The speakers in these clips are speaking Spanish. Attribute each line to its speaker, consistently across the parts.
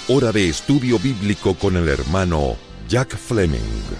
Speaker 1: Hora de estudio bíblico con el hermano Jack Fleming.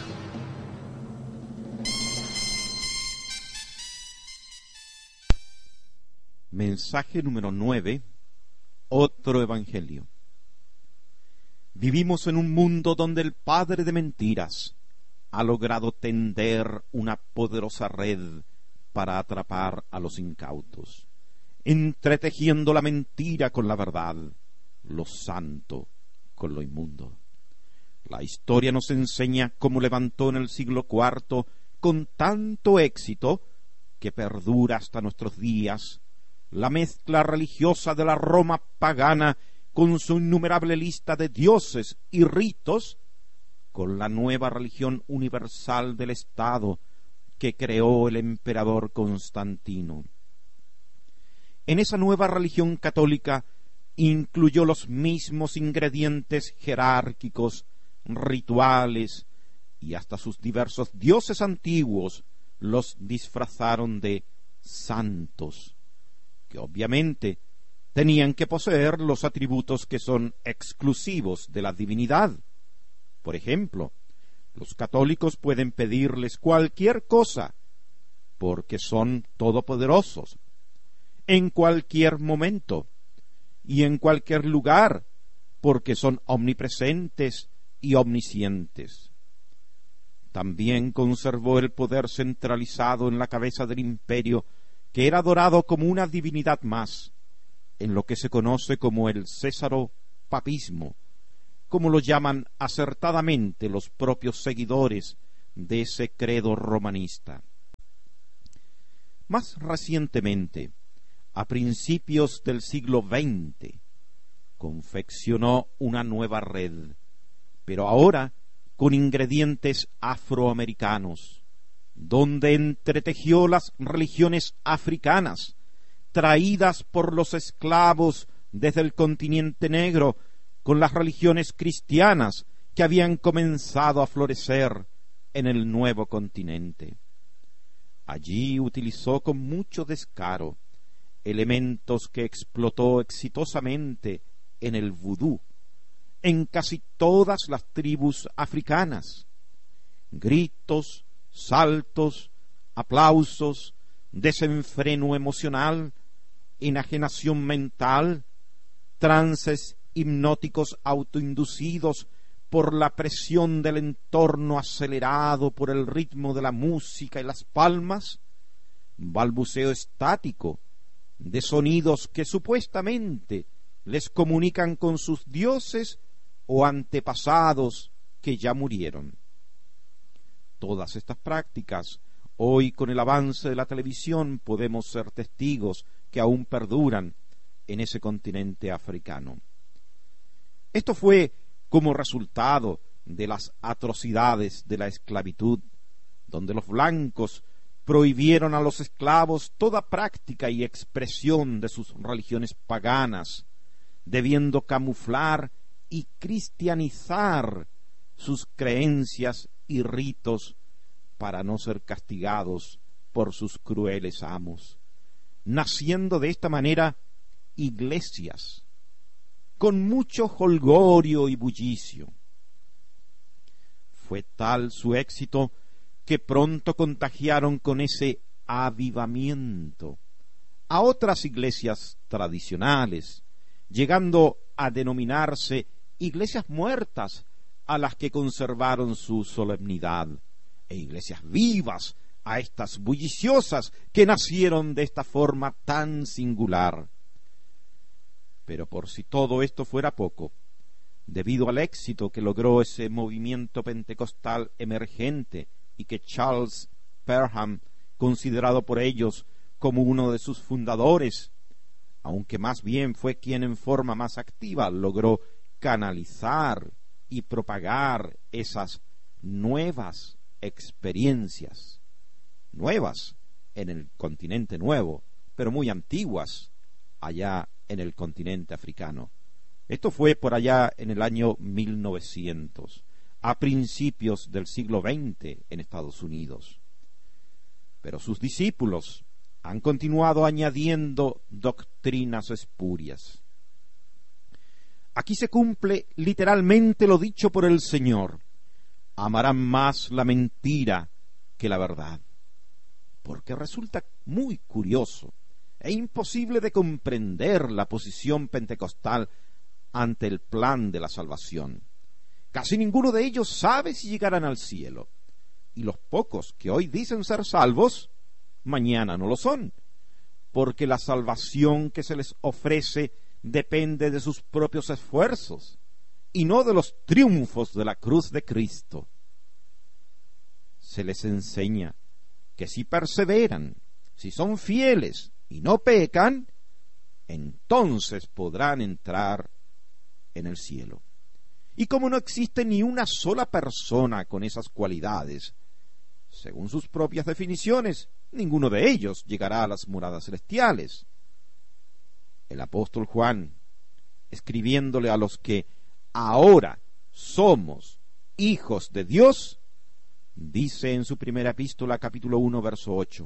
Speaker 2: Mensaje número 9. Otro evangelio. Vivimos en un mundo donde el padre de mentiras ha logrado tender una poderosa red para atrapar a los incautos, entretejiendo la mentira con la verdad, lo santo con lo inmundo. La historia nos enseña cómo levantó en el siglo IV con tanto éxito que perdura hasta nuestros días la mezcla religiosa de la Roma pagana con su innumerable lista de dioses y ritos con la nueva religión universal del Estado que creó el emperador Constantino. En esa nueva religión católica incluyó los mismos ingredientes jerárquicos, rituales y hasta sus diversos dioses antiguos los disfrazaron de santos, que obviamente tenían que poseer los atributos que son exclusivos de la divinidad. Por ejemplo, los católicos pueden pedirles cualquier cosa porque son todopoderosos, en cualquier momento y en cualquier lugar porque son omnipresentes y omniscientes. También conservó el poder centralizado en la cabeza del imperio, que era adorado como una divinidad más, en lo que se conoce como el césaropapismo, como lo llaman acertadamente los propios seguidores de ese credo romanista. Más recientemente, a principios del siglo XX, confeccionó una nueva red, pero ahora con ingredientes afroamericanos, donde entretejió las religiones africanas, traídas por los esclavos desde el continente negro, con las religiones cristianas que habían comenzado a florecer en el nuevo continente. Allí utilizó con mucho descaro elementos que explotó exitosamente en el vudú, en casi todas las tribus africanas. Gritos, saltos, aplausos, desenfreno emocional, enajenación mental, trances hipnóticos autoinducidos por la presión del entorno acelerado por el ritmo de la música y las palmas, balbuceo estático de sonidos que supuestamente les comunican con sus dioses o antepasados que ya murieron. Todas estas prácticas, hoy con el avance de la televisión podemos ser testigos que aún perduran en ese continente africano. Esto fue como resultado de las atrocidades de la esclavitud, donde los blancos prohibieron a los esclavos toda práctica y expresión de sus religiones paganas, debiendo camuflar y cristianizar sus creencias y ritos para no ser castigados por sus crueles amos, naciendo de esta manera iglesias con mucho jolgorio y bullicio. Fue tal su éxito que pronto contagiaron con ese avivamiento a otras iglesias tradicionales, llegando a denominarse iglesias muertas a las que conservaron su solemnidad, e iglesias vivas a estas bulliciosas que nacieron de esta forma tan singular. Pero por si todo esto fuera poco, debido al éxito que logró ese movimiento pentecostal emergente y que Charles Parham, considerado por ellos como uno de sus fundadores, aunque más bien fue quien en forma más activa logró canalizar y propagar esas nuevas experiencias, nuevas en el continente nuevo, pero muy antiguas allá en el continente africano. Esto fue por allá en el año 1900, a principios del siglo XX en Estados Unidos. Pero sus discípulos han continuado añadiendo doctrinas espurias. Aquí se cumple literalmente lo dicho por el Señor: amarán más la mentira que la verdad. Porque resulta muy curioso e imposible de comprender la posición pentecostal ante el plan de la salvación. Casi ninguno de ellos sabe si llegarán al cielo, y los pocos que hoy dicen ser salvos, mañana no lo son, porque la salvación que se les ofrece depende de sus propios esfuerzos y no de los triunfos de la cruz de Cristo. Se les enseña que si perseveran, si son fieles y no pecan, entonces podrán entrar en el cielo. Y como no existe ni una sola persona con esas cualidades, según sus propias definiciones, ninguno de ellos llegará a las moradas celestiales. El apóstol Juan, escribiéndole a los que ahora somos hijos de Dios, dice en su primera epístola, capítulo 1, verso 8: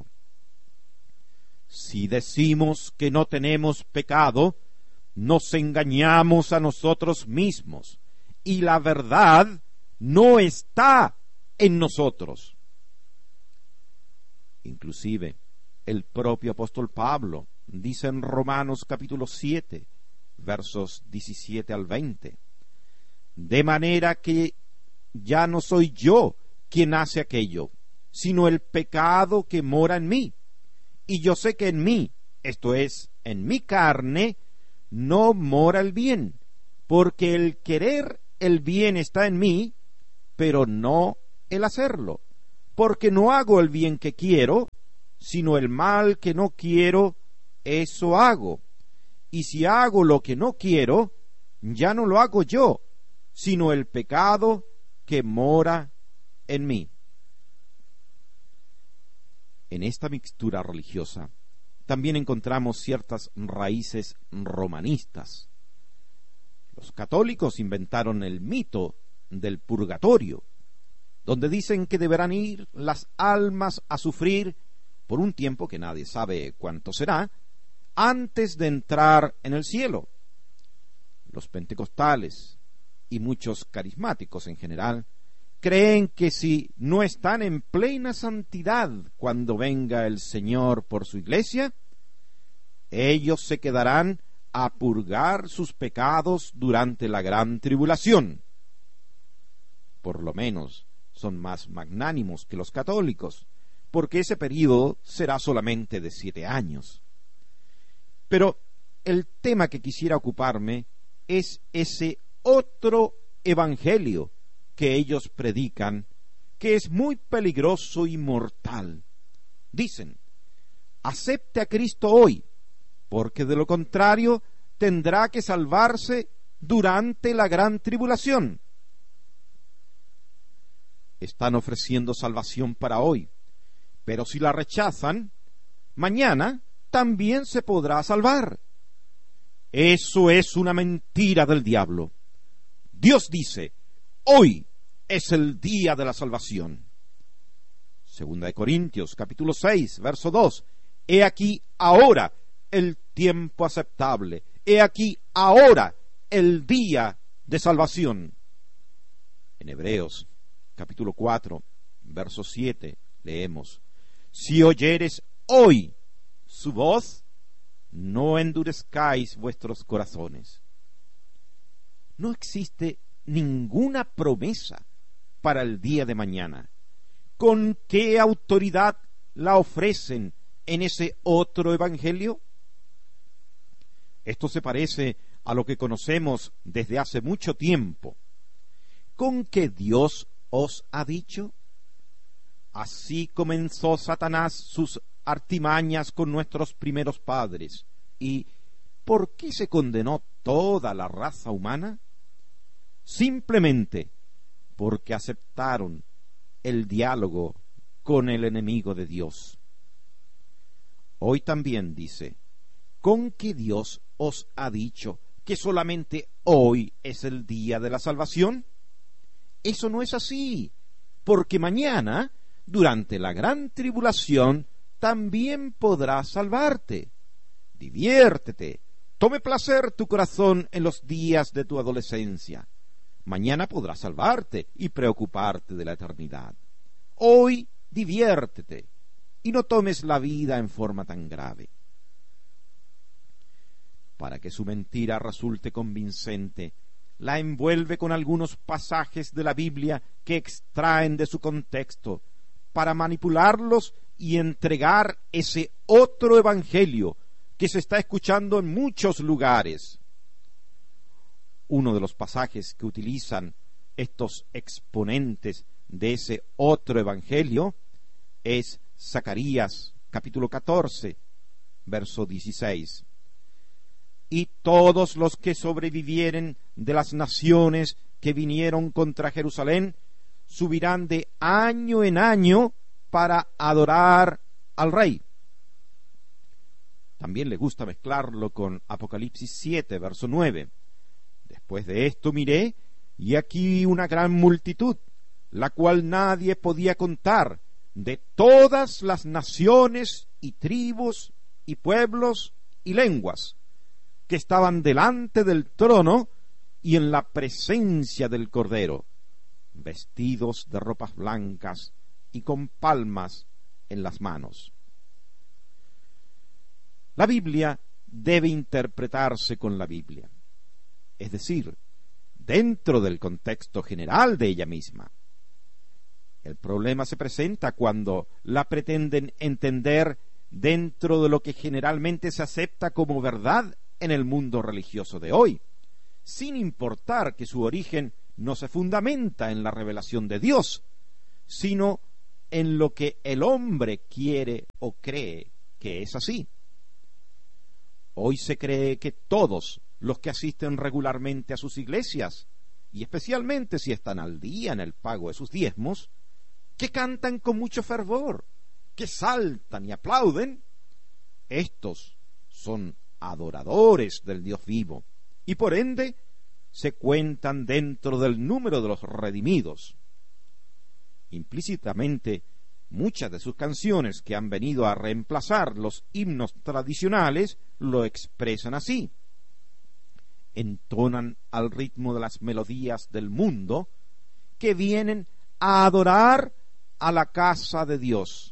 Speaker 2: si decimos que no tenemos pecado, nos engañamos a nosotros mismos, y la verdad no está en nosotros. Inclusive, el propio apóstol Pablo dice en Romanos capítulo 7, versos 17 al 20: de manera que ya no soy yo quien hace aquello, sino el pecado que mora en mí. Y yo sé que en mí, esto es, en mi carne, no mora el bien, porque el querer el bien está en mí, pero no el hacerlo, porque no hago el bien que quiero, sino el mal que no quiero, eso hago. Y si hago lo que no quiero, ya no lo hago yo, sino el pecado que mora en mí. En esta mixtura religiosa también encontramos ciertas raíces romanistas. Los católicos inventaron el mito del purgatorio, donde dicen que deberán ir las almas a sufrir por un tiempo que nadie sabe cuánto será, antes de entrar en el cielo. Los pentecostales y muchos carismáticos en general creen que si no están en plena santidad cuando venga el Señor por su iglesia, ellos se quedarán a purgar sus pecados durante la gran tribulación. Por lo menos son más magnánimos que los católicos, porque ese período será solamente de 7 años. Pero el tema que quisiera ocuparme es ese otro evangelio que ellos predican, que es muy peligroso y mortal. Dicen: acepte a Cristo hoy, porque de lo contrario tendrá que salvarse durante la gran tribulación. Están ofreciendo salvación para hoy, pero si la rechazan, mañana también se podrá salvar. Eso es una mentira del diablo. Dios dice: hoy es el día de la salvación. Segunda de Corintios, capítulo 6, verso 2: he aquí ahora el tiempo aceptable, he aquí ahora el día de salvación. En Hebreos, capítulo 4, verso 7, leemos: si oyeres hoy su voz, no endurezcáis vuestros corazones. No existe ninguna promesa para el día de mañana. ¿Con qué autoridad la ofrecen en ese otro evangelio? Esto se parece a lo que conocemos desde hace mucho tiempo. ¿Con qué Dios os ha dicho? Así comenzó Satanás sus artimañas con nuestros primeros padres. ¿Y por qué se condenó toda la raza humana? Simplemente porque aceptaron el diálogo con el enemigo de Dios. Hoy también dice: ¿con qué Dios os ha dicho que solamente hoy es el día de la salvación? Eso no es así, porque mañana, durante la gran tribulación, también podrás salvarte. Diviértete, Tome placer tu corazón en los días de tu adolescencia. Mañana podrás salvarte y preocuparte de la eternidad. Hoy diviértete y no tomes la vida en forma tan grave. Para que su mentira resulte convincente, la envuelve con algunos pasajes de la Biblia que extraen de su contexto, para manipularlos y entregar ese otro evangelio que se está escuchando en muchos lugares. Uno de los pasajes que utilizan estos exponentes de ese otro evangelio es Zacarías capítulo 14, verso 16. Y todos los que sobrevivieren de las naciones que vinieron contra Jerusalén subirán de año en año para adorar al Rey. También le gusta mezclarlo con Apocalipsis 7, verso 9. Después de esto miré, y aquí una gran multitud, la cual nadie podía contar, de todas las naciones y tribus y pueblos y lenguas, que estaban delante del trono y en la presencia del Cordero, vestidos de ropas blancas y con palmas en las manos. La Biblia debe interpretarse con la Biblia, es decir, dentro del contexto general de ella misma. El problema se presenta cuando la pretenden entender dentro de lo que generalmente se acepta como verdad en el mundo religioso de hoy, sin importar que su origen no se fundamenta en la revelación de Dios, sino en lo que el hombre quiere o cree que es así. Hoy se cree que todos los que asisten regularmente a sus iglesias, y especialmente si están al día en el pago de sus diezmos, que cantan con mucho fervor, que saltan y aplauden, estos son adoradores del Dios vivo, y por ende se cuentan dentro del número de los redimidos. Implícitamente, muchas de sus canciones que han venido a reemplazar los himnos tradicionales lo expresan así. Entonan al ritmo de las melodías del mundo que vienen a adorar a la casa de Dios.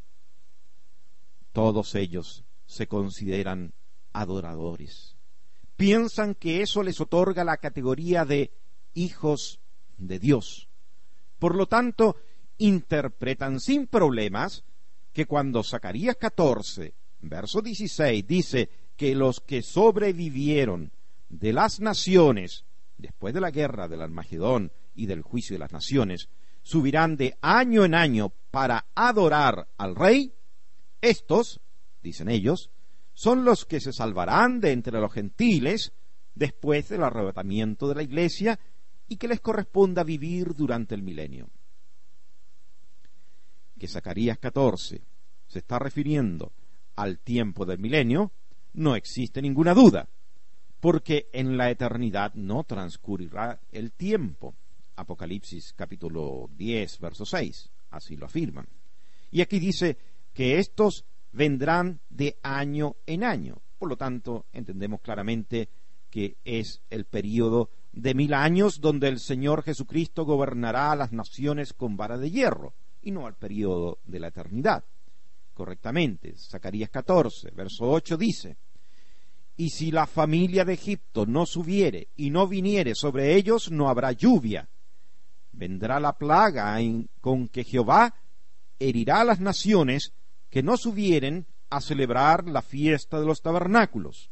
Speaker 2: Todos ellos se consideran adoradores. Piensan que eso les otorga la categoría de hijos de Dios. Por lo tanto, interpretan sin problemas que cuando Zacarías 14, verso 16, dice que los que sobrevivieron de las naciones, después de la guerra del Armagedón y del juicio de las naciones, subirán de año en año para adorar al Rey, estos, dicen ellos, son los que se salvarán de entre los gentiles después del arrebatamiento de la iglesia y que les corresponda vivir durante el milenio. Que Zacarías 14 se está refiriendo al tiempo del milenio, no existe ninguna duda, porque en la eternidad no transcurrirá el tiempo. Apocalipsis capítulo 10, verso 6, así lo afirman. Y aquí dice que estos vendrán de año en año. Por lo tanto, entendemos claramente que es el período de 1000 años donde el Señor Jesucristo gobernará a las naciones con vara de hierro, y no al período de la eternidad. Correctamente, Zacarías 14, verso 8 dice: y si la familia de Egipto no subiere y no viniere sobre ellos, no habrá lluvia. Vendrá la plaga con que Jehová herirá a las naciones que no subieren a celebrar la fiesta de los tabernáculos.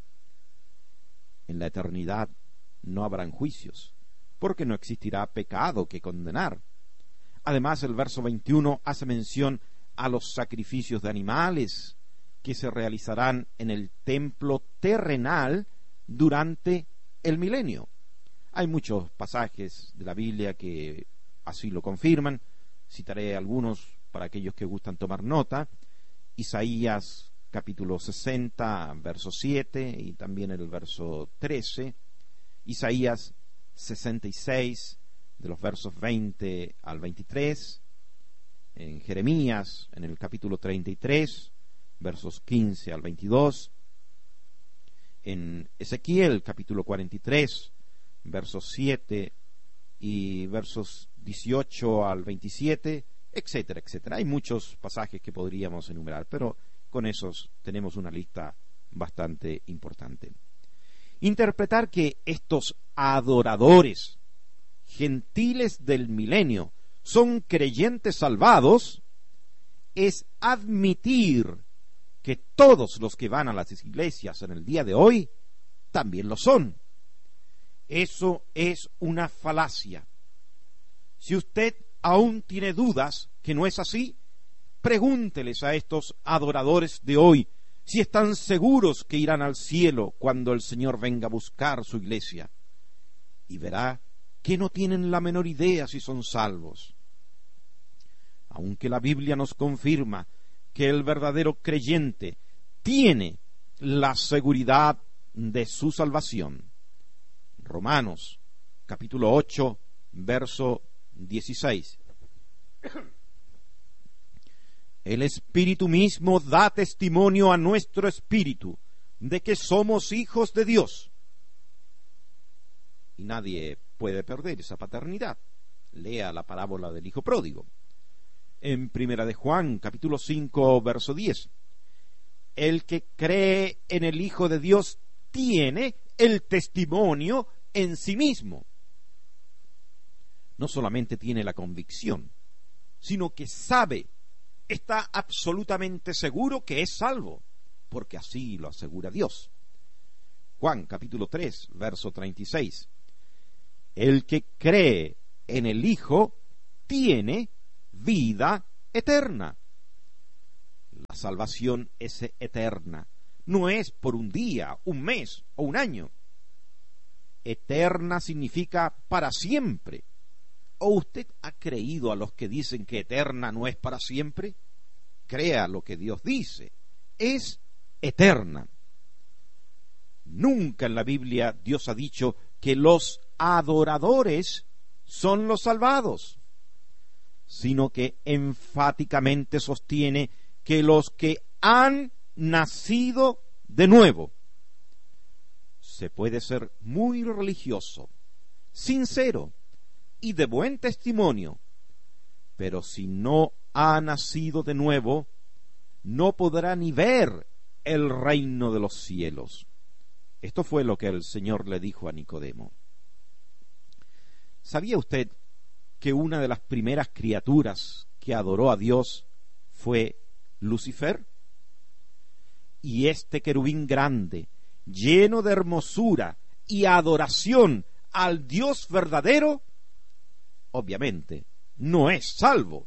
Speaker 2: En la eternidad no habrán juicios, porque no existirá pecado que condenar. Además, el verso 21 hace mención a los sacrificios de animales que se realizarán en el templo terrenal durante el milenio. Hay muchos pasajes de la Biblia que así lo confirman. Citaré algunos para aquellos que gustan tomar nota. Isaías capítulo 60, verso 7 y también el verso 13. Isaías 66, de los versos 20 al 23. En Jeremías, en el capítulo 33, versos 15 al 22. en Ezequiel capítulo 43, versos 7 y versos 18 al 27, etcétera, etcétera. Hay muchos pasajes que podríamos enumerar, pero con esos tenemos una lista bastante importante. Interpretar que estos adoradores gentiles del milenio son creyentes salvados es admitir que todos los que van a las iglesias en el día de hoy también lo son. Eso es una falacia. Si usted aún tiene dudas que no es así, pregúnteles a estos adoradores de hoy si están seguros que irán al cielo cuando el Señor venga a buscar su iglesia, y verá que no tienen la menor idea si son salvos. Aunque la Biblia nos confirma que el verdadero creyente tiene la seguridad de su salvación. Romanos capítulo 8, verso 16. El Espíritu mismo da testimonio a nuestro espíritu de que somos hijos de Dios. Y nadie puede perder esa paternidad. Lea la parábola del hijo pródigo. En Primera de Juan, capítulo 5, verso 10. El que cree en el Hijo de Dios tiene el testimonio en sí mismo. No solamente tiene la convicción, sino que sabe, está absolutamente seguro que es salvo, porque así lo asegura Dios. Juan capítulo 3, verso 36. El que cree en el Hijo tiene vida eterna. La salvación es eterna, no es por un día, un mes o un año. Eterna significa para siempre. ¿O usted ha creído a los que dicen que eterna no es para siempre? Crea lo que Dios dice, es eterna. Nunca en la Biblia Dios ha dicho que los adoradores son los salvados, sino que enfáticamente sostiene que los que han nacido de nuevo. Se puede ser muy religioso, sincero y de buen testimonio, pero si no ha nacido de nuevo, no podrá ni ver el reino de los cielos. Esto fue lo que el Señor le dijo a Nicodemo. ¿Sabía usted que una de las primeras criaturas que adoró a Dios fue Lucifer? Y este querubín grande, lleno de hermosura y adoración al Dios verdadero, obviamente no es salvo.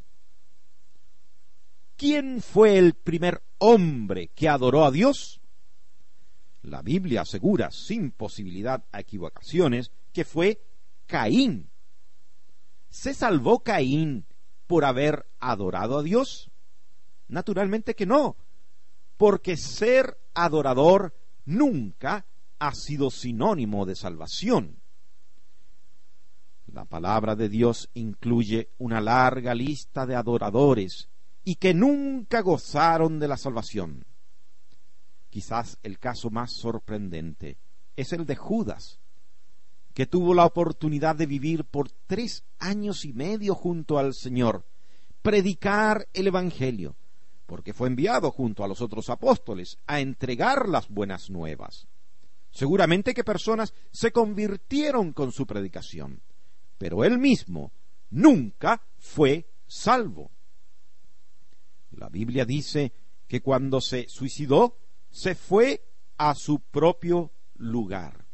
Speaker 2: ¿Quién fue el primer hombre que adoró a Dios? La Biblia asegura, sin posibilidad a equivocaciones, que fue Caín. ¿Se salvó Caín por haber adorado a Dios? Naturalmente que no, porque ser adorador nunca ha sido sinónimo de salvación. La palabra de Dios incluye una larga lista de adoradores y que nunca gozaron de la salvación. Quizás el caso más sorprendente es el de Judas, que tuvo la oportunidad de vivir por 3 años y medio junto al Señor, predicar el Evangelio, porque fue enviado junto a los otros apóstoles a entregar las buenas nuevas. Seguramente que personas se convirtieron con su predicación, pero él mismo nunca fue salvo. La Biblia dice que cuando se suicidó, se fue a su propio lugar.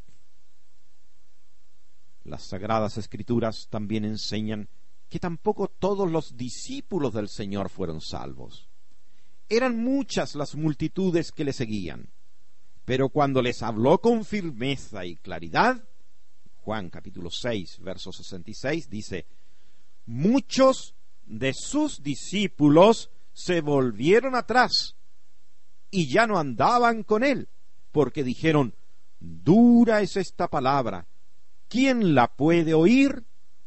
Speaker 2: Las Sagradas Escrituras también enseñan que tampoco todos los discípulos del Señor fueron salvos. Eran muchas las multitudes que le seguían, pero cuando les habló con firmeza y claridad, Juan capítulo 6, verso 66, dice: muchos de sus discípulos se volvieron atrás y ya no andaban con él, porque dijeron: dura es esta palabra, ¿quién la puede oír?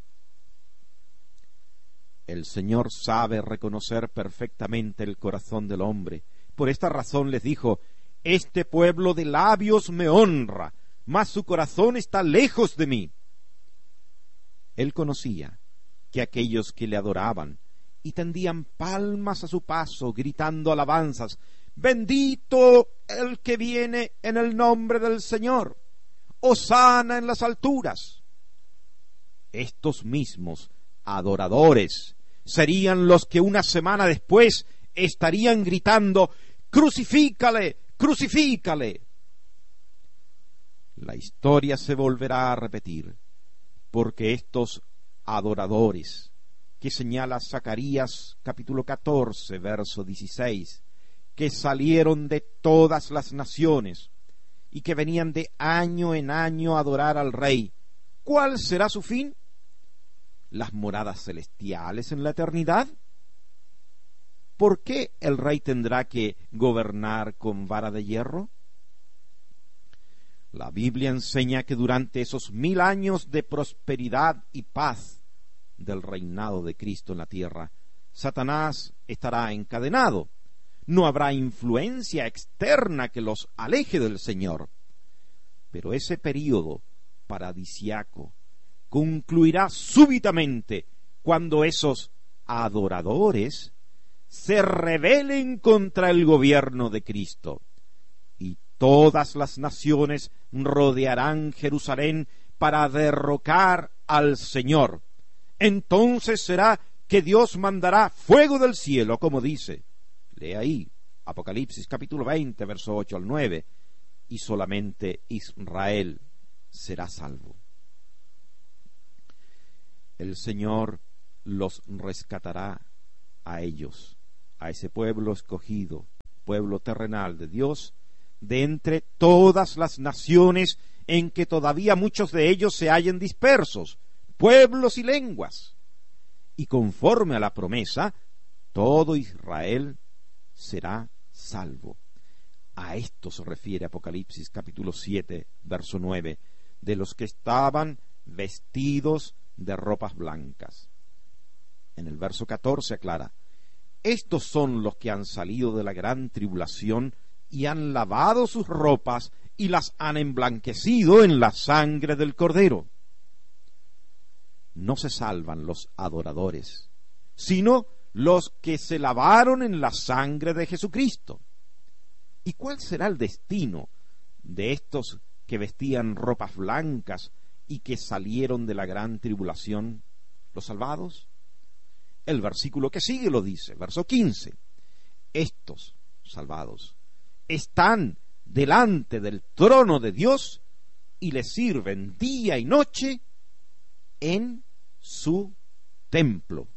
Speaker 2: El Señor sabe reconocer perfectamente el corazón del hombre. Por esta razón les dijo: Este pueblo de labios me honra, mas su corazón está lejos de mí. Él conocía que aquellos que le adoraban y tendían palmas a su paso, gritando alabanzas, bendito el que viene en el nombre del Señor, hosana en las alturas. Estos mismos adoradores serían los que una semana después estarían gritando, crucifícale, crucifícale. La historia se volverá a repetir, porque estos adoradores que señala Zacarías capítulo 14, verso 16, que salieron de todas las naciones y que venían de año en año a adorar al Rey, ¿cuál será su fin? ¿Las moradas celestiales en la eternidad? ¿Por qué el Rey tendrá que gobernar con vara de hierro? La Biblia enseña que durante esos 1000 años de prosperidad y paz del reinado de Cristo en la tierra, Satanás estará encadenado. No habrá influencia externa que los aleje del Señor. Pero ese período paradisiaco concluirá súbitamente cuando esos adoradores se rebelen contra el gobierno de Cristo. Y todas las naciones rodearán Jerusalén para derrocar al Señor. Entonces será que Dios mandará fuego del cielo, como dice. Lee ahí, Apocalipsis capítulo 20, verso 8 al 9, y solamente Israel será salvo. El Señor los rescatará a ellos, a ese pueblo escogido, pueblo terrenal de Dios, de entre todas las naciones en que todavía muchos de ellos se hallen dispersos, pueblos y lenguas. Y conforme a la promesa, todo Israel será salvo. A esto se refiere Apocalipsis capítulo 7, verso 9, de los que estaban vestidos de ropas blancas. En el verso 14 aclara, estos son los que han salido de la gran tribulación y han lavado sus ropas y las han emblanquecido en la sangre del Cordero. No se salvan los adoradores, sino los que se lavaron en la sangre de Jesucristo. ¿Y cuál será el destino de estos que vestían ropas blancas y que salieron de la gran tribulación? ¿Los salvados? El versículo que sigue lo dice, verso 15. Estos salvados están delante del trono de Dios y le sirven día y noche en su templo.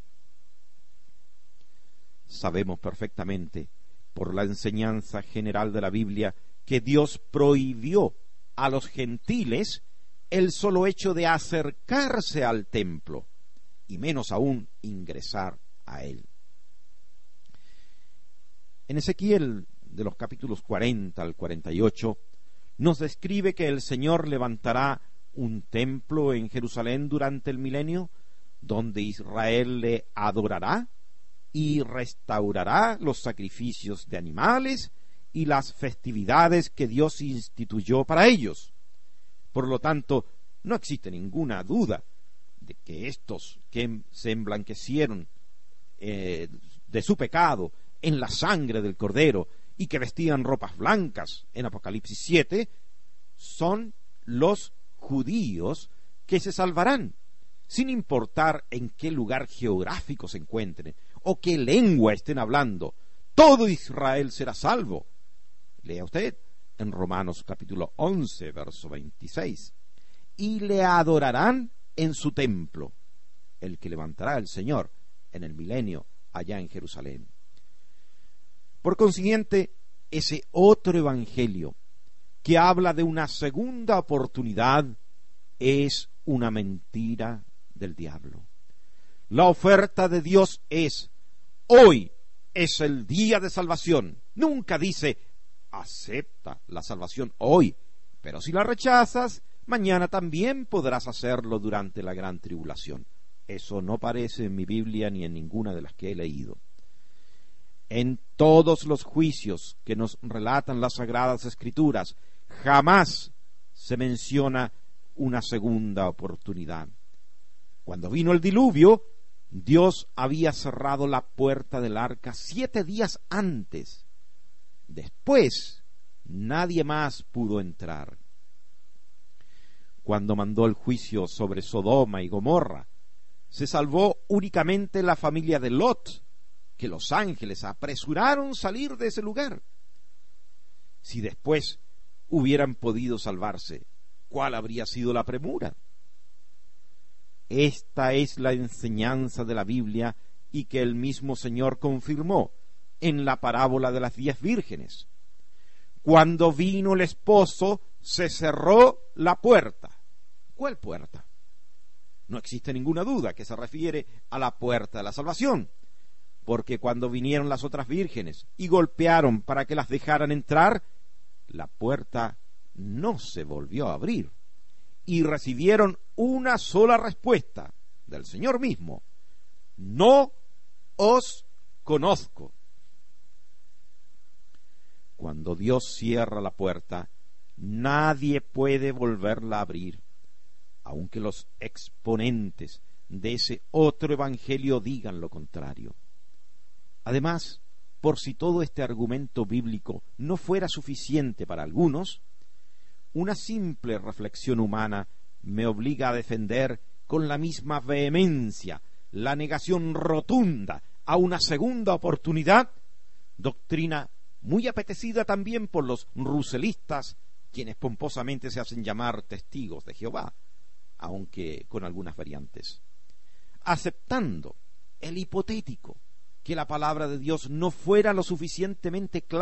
Speaker 2: Sabemos perfectamente por la enseñanza general de la Biblia que Dios prohibió a los gentiles el solo hecho de acercarse al templo y menos aún ingresar a él. En Ezequiel, de los capítulos 40 al 48, nos describe que el Señor levantará un templo en Jerusalén durante el milenio, donde Israel le adorará y restaurará los sacrificios de animales y las festividades que Dios instituyó para ellos. Por lo tanto, no existe ninguna duda de que estos que se emblanquecieron de su pecado en la sangre del Cordero y que vestían ropas blancas en Apocalipsis 7, son los judíos que se salvarán, sin importar en qué lugar geográfico se encuentren o qué lengua estén hablando. Todo Israel será salvo. Lea usted en Romanos capítulo 11, verso 26. Y le adorarán en su templo, el que levantará el Señor en el milenio allá en Jerusalén. Por consiguiente, ese otro evangelio que habla de una segunda oportunidad es una mentira del diablo. La oferta de Dios es: hoy es el día de salvación. Nunca dice: acepta la salvación hoy, pero si la rechazas, mañana también podrás hacerlo durante la gran tribulación. Eso no aparece en mi Biblia ni en ninguna de las que he leído. En todos los juicios que nos relatan las Sagradas Escrituras, jamás se menciona una segunda oportunidad. Cuando vino el diluvio, Dios había cerrado la puerta del arca 7 días antes. Después, nadie más pudo entrar. Cuando mandó el juicio sobre Sodoma y Gomorra, se salvó únicamente la familia de Lot, que los ángeles apresuraron salir de ese lugar. Si después hubieran podido salvarse, ¿cuál habría sido la premura? Esta es la enseñanza de la Biblia y que el mismo Señor confirmó en la parábola de las 10 vírgenes. Cuando vino el esposo, se cerró la puerta. ¿Cuál puerta? No existe ninguna duda que se refiere a la puerta de la salvación, porque cuando vinieron las otras vírgenes y golpearon para que las dejaran entrar, la puerta no se volvió a abrir, y recibieron una sola respuesta del Señor mismo: no os conozco. Cuando Dios cierra la puerta, nadie puede volverla a abrir, aunque los exponentes de ese otro evangelio digan lo contrario. Además, por si todo este argumento bíblico no fuera suficiente para algunos, una simple reflexión humana me obliga a defender con la misma vehemencia la negación rotunda a una segunda oportunidad, doctrina muy apetecida también por los ruselistas, quienes pomposamente se hacen llamar testigos de Jehová, aunque con algunas variantes. Aceptando el hipotético que la palabra de Dios no fuera lo suficientemente clara